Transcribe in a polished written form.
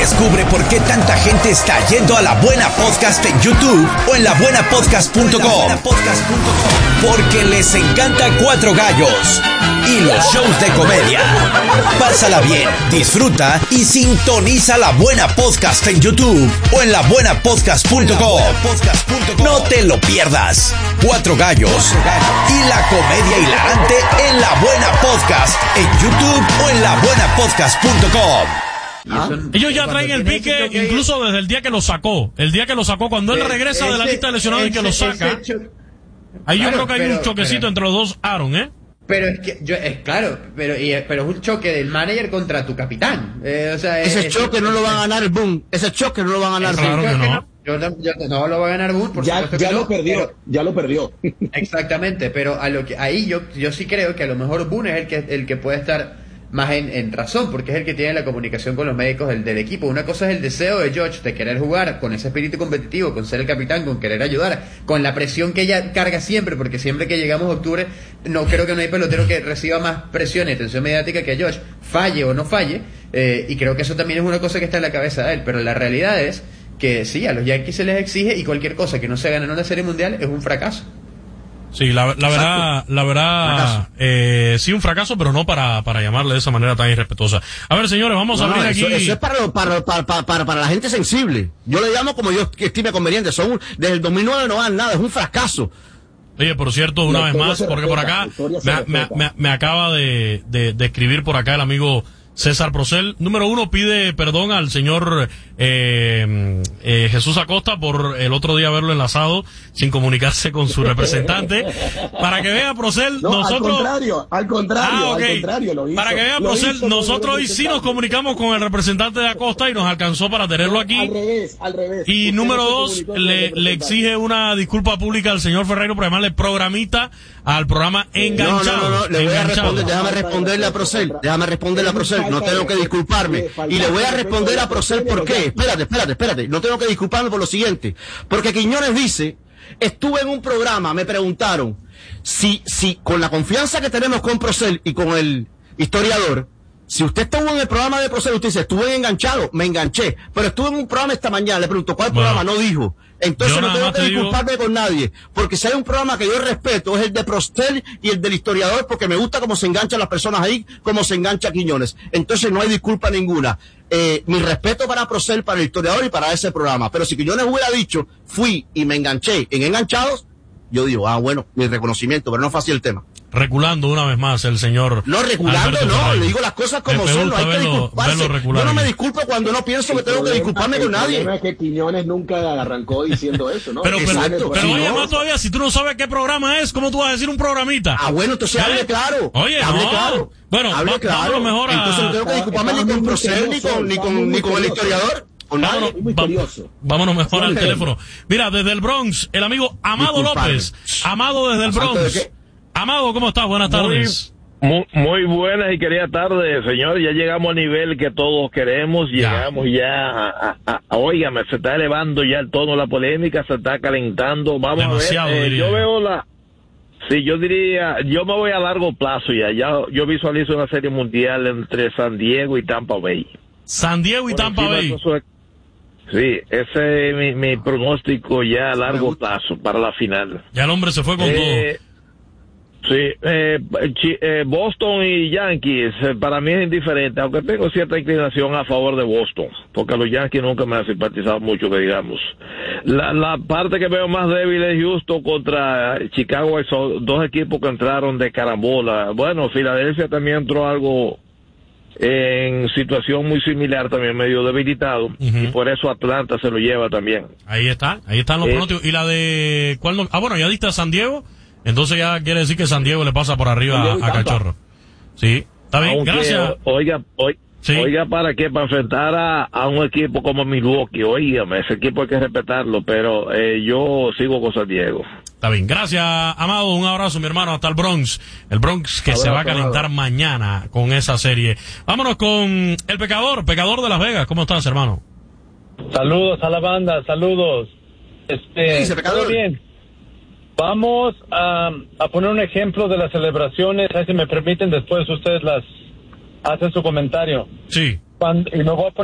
Descubre por qué tanta gente está yendo a La Buena Podcast en YouTube o en labuenapodcast.com. Porque les encanta Cuatro Gallos y los shows de comedia. Pásala bien, disfruta y sintoniza La Buena Podcast en YouTube o en labuenapodcast.com. No te lo pierdas. Cuatro Gallos y la comedia hilarante en La Buena Podcast en YouTube o en labuenapodcast.com. Ellos ya traen el pique incluso desde el día que lo sacó. El día que lo sacó, cuando él regresa de la lista de lesionados y que lo saca. Ahí yo creo que hay un choquecito entre los dos Aaron, ¿eh? Pero es que pero es un choque del manager contra tu capitán. Ese choque no lo va a ganar Boone. Ese choque no lo va a ganar Boone. Claro que no. Yo no lo va a ganar Boone, por supuesto que no. Ya lo perdió. Exactamente, pero a lo que ahí yo sí creo que a lo mejor Boone es el que puede estar más en razón, porque es el que tiene la comunicación con los médicos del equipo. Una cosa es el deseo de George de querer jugar con ese espíritu competitivo, con ser el capitán, con querer ayudar, con la presión que ella carga siempre, porque siempre que llegamos a octubre, no creo que no hay pelotero que reciba más presión y atención mediática que George, falle o no falle, y creo que eso también es una cosa que está en la cabeza de él, pero la realidad es que sí, a los Yankees se les exige y cualquier cosa que no se gane en una serie mundial es un fracaso. Sí, la verdad, sí, un fracaso, pero no para llamarle de esa manera tan irrespetuosa. A ver, señores, vamos a abrir aquí. Eso es para la gente sensible. Yo le llamo como yo estime conveniente. Desde el 2009 no van nada, es un fracaso. Oye, por cierto, una vez más, porque por acá me acaba de escribir por acá el amigo César Procel. Número 1, pide perdón al señor Jesús Acosta por el otro día haberlo enlazado sin comunicarse con su representante. Para que vea, Procel, nosotros... Al contrario. Lo hizo, para que vea, Procel, nosotros hoy sí nos comunicamos con el representante de Acosta y nos alcanzó para tenerlo aquí. Al revés. Y número 2, le exige una disculpa pública al señor Ferreiro por llamarle programita al programa Enganchado. No, le voy a responder, déjame responderle a Procel. No tengo que disculparme. Y le voy a responder a Procel por qué. Espérate. No tengo que disculparme por lo siguiente. Porque Quiñones dice, estuve en un programa, me preguntaron si con la confianza que tenemos con Procel y con el historiador, si usted estuvo en el programa de Procel, usted dice, estuve enganchado, me enganché. Pero estuve en un programa esta mañana, le pregunto, ¿cuál programa? No dijo. Entonces no tengo que disculparme con nadie, porque si hay un programa que yo respeto es el de Procel y el del historiador, porque me gusta cómo se enganchan las personas ahí, cómo se engancha Quiñones. Entonces no hay disculpa ninguna. Mi respeto para Procel, para el historiador y para ese programa. Pero si Quiñones hubiera dicho, fui y me enganché en Enganchados, yo digo, bueno, mi reconocimiento, pero no fue así el tema. Reculando una vez más el señor. No, reculando no, le digo las cosas como son, no hay que disculparse. Yo no me disculpo cuando no pienso que tengo que disculparme con nadie. El problema es que Quiñones nunca arrancó diciendo eso, ¿no? Pero oye, más todavía, si tú no sabes qué programa es, ¿cómo tú vas a decir un programita? Bueno, entonces hable claro. Oye, hable claro. Bueno, vámonos mejor a... Entonces no tengo que disculparme ni con Procel, ni con el historiador. Vámonos mejor al teléfono. Mira, desde el Bronx, el amigo Amado López. Amado desde el Bronx. Amado, ¿cómo estás? Buenas tardes. Muy buenas y queridas tardes, señor. Ya llegamos al nivel que todos queremos. Llegamos ya óigame, se está elevando ya el tono, la polémica se está calentando. Vamos demasiado, a ver. Yo veo yo diría, yo me voy a largo plazo ya. Yo visualizo una serie mundial entre San Diego y Tampa Bay. San Diego y Tampa Bay. Sí, ese es mi pronóstico ya a largo plazo para la final. Ya el hombre se fue con todo. Sí, Boston y Yankees, para mí es indiferente, aunque tengo cierta inclinación a favor de Boston, porque los Yankees nunca me han simpatizado mucho, que digamos. La parte que veo más débil es Houston contra Chicago, son dos equipos que entraron de carambola. Bueno, Filadelfia también entró algo en situación muy similar, también medio debilitado, y por eso Atlanta se lo lleva también. Ahí están los pronósticos. ¿Y la de cuál no? Bueno, ya diste a San Diego. Entonces ya quiere decir que San Diego le pasa por arriba a Cachorro. Sí, está bien, aunque, gracias. Oiga, ¿para qué? Para enfrentar a un equipo como Milwaukee, óigame, ese equipo hay que respetarlo, pero yo sigo con San Diego. Está bien, gracias, Amado, un abrazo, mi hermano, hasta el Bronx. El Bronx que se va a calentar mañana con esa serie. Vámonos con el Pecador de Las Vegas. ¿Cómo estás, hermano? Saludos a la banda, saludos. ¿Todo bien? Vamos a poner un ejemplo de las celebraciones, si me permiten, después ustedes hacen su comentario. Sí. Y me voy a poner